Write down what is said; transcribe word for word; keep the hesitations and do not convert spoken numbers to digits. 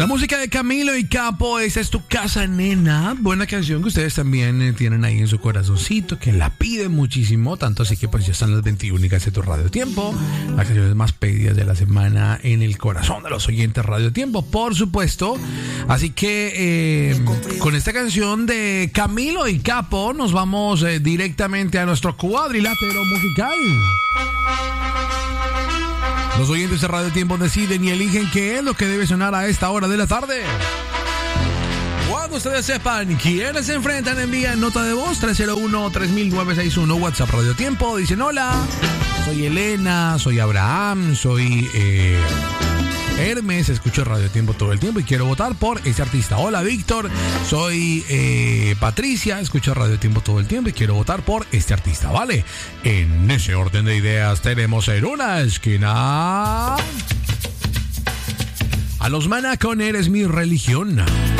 La música de Camilo y Capo, esa es Tu Casa, Nena. Buena canción que ustedes también eh, tienen ahí en su corazoncito, que la piden muchísimo, tanto así que pues ya están las veintiúnicas de tu Radio Tiempo, las canciones más pedidas de la semana en el corazón de los oyentes Radio Tiempo, por supuesto. Así que eh, con esta canción de Camilo y Capo nos vamos eh, directamente a nuestro cuadrilátero musical. Los oyentes de Radio Tiempo deciden y eligen qué es lo que debe sonar a esta hora de la tarde. Cuando ustedes sepan quiénes se enfrentan, envían nota de voz tres cero uno, tres mil novecientos sesenta y uno, WhatsApp Radio Tiempo. Dicen: hola, soy Elena, soy Abraham, soy eh, Hermes, escucho Radio Tiempo todo el tiempo y quiero votar por ese artista. Hola, Víctor, soy eh, Patricia, escucho Radio Tiempo todo el tiempo y quiero votar por este artista, ¿vale? En ese orden de ideas tenemos en una esquina a los Maná con Eres Mi Religión.